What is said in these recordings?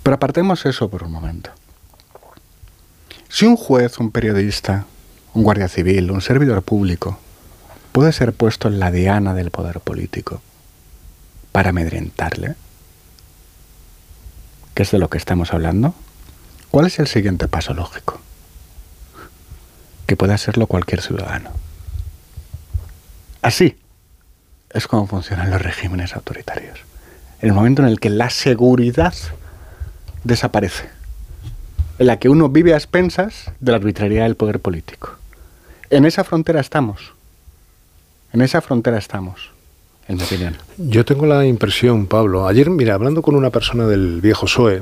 Pero apartemos eso por un momento. Si un juez, un periodista, un guardia civil, un servidor público puede ser puesto en la diana del poder político para amedrentarle, ¿qué es de lo que estamos hablando? ¿Cuál es el siguiente paso lógico? Que pueda hacerlo cualquier ciudadano. Así es como funcionan los regímenes autoritarios. En el momento en el que la seguridad desaparece, en la que uno vive a expensas de la arbitrariedad del poder político. En esa frontera estamos. En esa frontera estamos, en mi opinión. Yo tengo la impresión, Pablo, ayer, mira, hablando con una persona del viejo PSOE,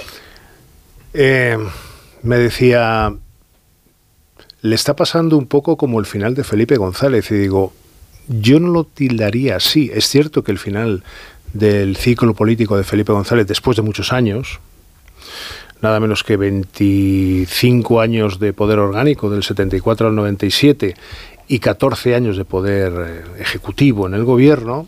me decía, le está pasando un poco como el final de Felipe González, y digo, yo no lo tildaría así. Es cierto que el final del ciclo político de Felipe González, después de muchos años, nada menos que 25 años de poder orgánico, del 74 al 97, y 14 años de poder ejecutivo en el gobierno,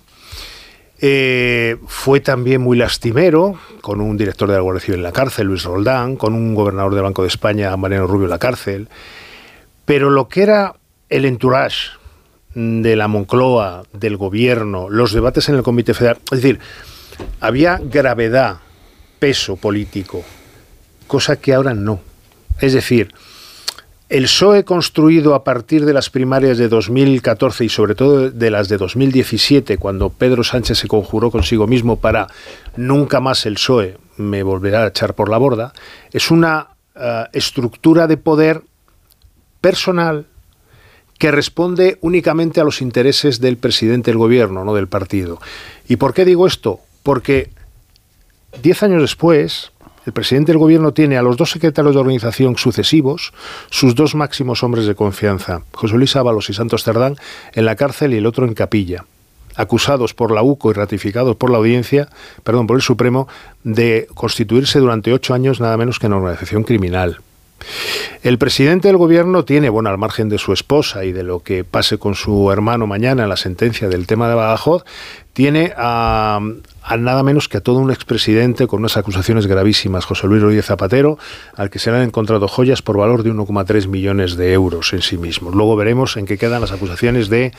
fue también muy lastimero, con un director de la Guardia Civil en la cárcel, Luis Roldán, con un gobernador del Banco de España, Mariano Rubio, en la cárcel. Pero lo que era el entourage de la Moncloa, del gobierno, los debates en el Comité Federal, es decir, había gravedad, peso político, cosa que ahora no. Es decir, el PSOE construido a partir de las primarias de 2014 y sobre todo de las de 2017, cuando Pedro Sánchez se conjuró consigo mismo para nunca más el PSOE me volverá a echar por la borda, es una estructura de poder personal que responde únicamente a los intereses del presidente del gobierno, no del partido. ¿Y por qué digo esto? Porque 10 años después, el presidente del gobierno tiene a los dos secretarios de organización sucesivos, sus dos máximos hombres de confianza, José Luis Ábalos y Santos Cerdán, en la cárcel y el otro en capilla, acusados por la UCO y ratificados por la audiencia, por el Supremo, de constituirse durante 8 años nada menos que en organización criminal. El presidente del gobierno tiene, bueno, al margen de su esposa y de lo que pase con su hermano mañana en la sentencia del tema de Badajoz, tiene a nada menos que a todo un expresidente con unas acusaciones gravísimas, José Luis Rodríguez Zapatero, al que se le han encontrado joyas por valor de 1,3 millones de euros en sí mismo. Luego veremos en qué quedan las acusaciones de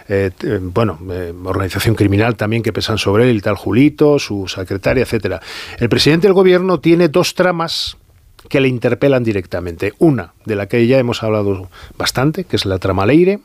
organización criminal también que pesan sobre él, el tal Julito, su secretaria, etcétera. El presidente del gobierno tiene dos tramas que le interpelan directamente. Una, de la que ya hemos hablado bastante, que es la trama Leire,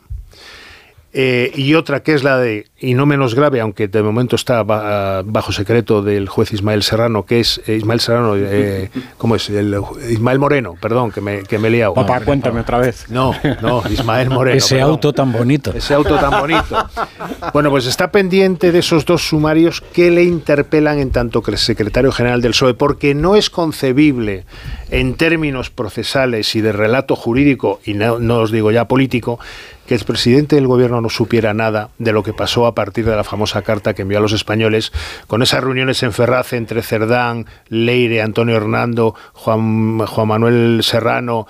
y otra que es la de, y no menos grave, aunque de momento está bajo secreto, del juez Ismael Serrano, que es ¿cómo es? Ismael Moreno, perdón, que me he liado. Papá, cuéntame otra vez. No, Ismael Moreno. Ese auto tan bonito. Ese auto tan bonito. Bueno, pues está pendiente de esos dos sumarios que le interpelan en tanto que el secretario general del PSOE, porque no es concebible en términos procesales y de relato jurídico, y no os digo ya político, que el presidente del gobierno no supiera nada de lo que pasó a partir de la famosa carta que envió a los españoles, con esas reuniones en Ferraz entre Cerdán, Leire, Antonio Hernando, Juan Manuel Serrano,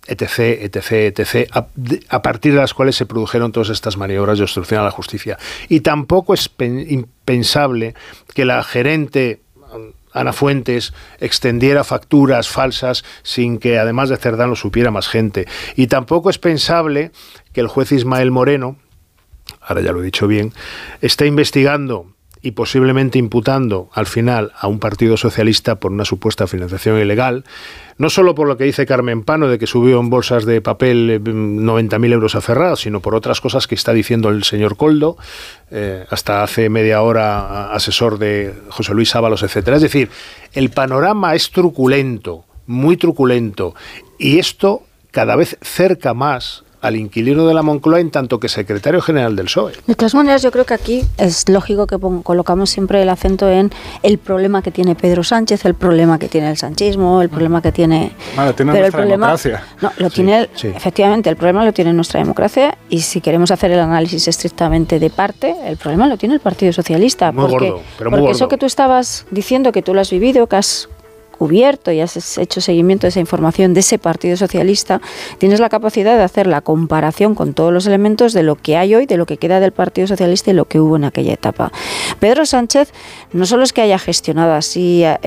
etc., a partir de las cuales se produjeron todas estas maniobras de obstrucción a la justicia. Y tampoco es impensable que la gerente Ana Fuentes extendiera facturas falsas sin que, además de Cerdán, lo supiera más gente. Y tampoco es pensable que el juez Ismael Moreno, ahora ya lo he dicho bien, está investigando y posiblemente imputando al final a un partido socialista por una supuesta financiación ilegal, no solo por lo que dice Carmen Pano de que subió en bolsas de papel 90.000 euros a Ferraz, sino por otras cosas que está diciendo el señor Koldo, hasta hace media hora asesor de José Luis Ábalos, etcétera. Es decir, el panorama es truculento, muy truculento, y esto cada vez cerca más al inquilino de la Moncloa en tanto que secretario general del PSOE. De todas maneras, yo creo que aquí es lógico que colocamos siempre el acento en el problema que tiene Pedro Sánchez, el problema que tiene el sanchismo, el problema que tiene... Bueno, tiene pero nuestra democracia. No, lo tiene, efectivamente, el problema lo tiene nuestra democracia, y si queremos hacer el análisis estrictamente de parte, el problema lo tiene el Partido Socialista. Muy gordo, pero muy porque gordo. Eso que tú estabas diciendo, que tú lo has vivido, que has cubierto y has hecho seguimiento de esa información de ese Partido Socialista, tienes la capacidad de hacer la comparación con todos los elementos de lo que hay hoy, de lo que queda del Partido Socialista y lo que hubo en aquella etapa. Pedro Sánchez no solo es que haya gestionado así